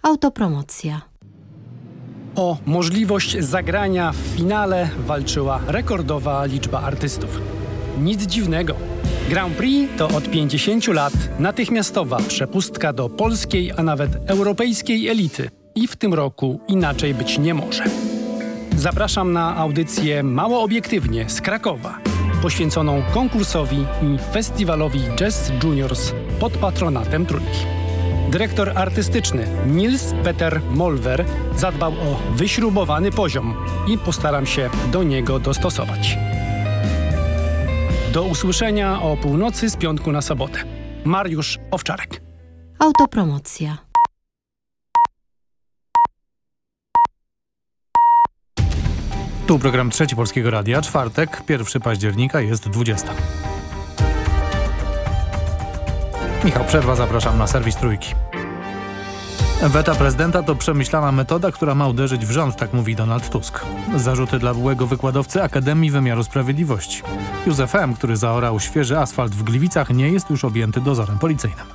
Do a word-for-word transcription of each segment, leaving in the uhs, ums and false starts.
Autopromocja. O możliwość zagrania w finale walczyła rekordowa liczba artystów. Nic dziwnego. Grand Prix to od pięćdziesięciu lat natychmiastowa przepustka do polskiej, a nawet europejskiej elity. I w tym roku inaczej być nie może. Zapraszam na audycję Mało Obiektywnie z Krakowa, poświęconą konkursowi i festiwalowi Jazz Juniors pod patronatem Trójki. Dyrektor artystyczny Nils Peter Molver zadbał o wyśrubowany poziom i postaram się do niego dostosować. Do usłyszenia o północy z piątku na sobotę. Mariusz Owczarek. Autopromocja. Tu program Trzeci Polskiego Radia, czwartek, pierwszego października, jest dwudziesta. Michał Przerwa, zapraszam na serwis Trójki. Weta prezydenta to przemyślana metoda, która ma uderzyć w rząd, tak mówi Donald Tusk. Zarzuty dla byłego wykładowcy Akademii Wymiaru Sprawiedliwości. Józef M., który zaorał świeży asfalt w Gliwicach, nie jest już objęty dozorem policyjnym.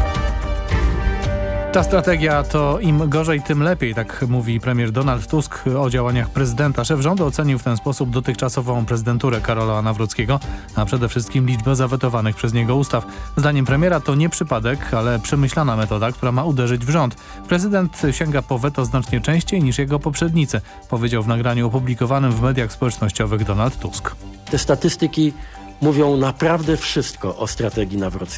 Ta strategia to im gorzej, tym lepiej, tak mówi premier Donald Tusk o działaniach prezydenta. Szef rządu ocenił w ten sposób dotychczasową prezydenturę Karola Nawrockiego, a przede wszystkim liczbę zawetowanych przez niego ustaw. Zdaniem premiera to nie przypadek, ale przemyślana metoda, która ma uderzyć w rząd. Prezydent sięga po weto znacznie częściej niż jego poprzednicy, powiedział w nagraniu opublikowanym w mediach społecznościowych Donald Tusk. Te statystyki mówią naprawdę wszystko o strategii Nawrockiego.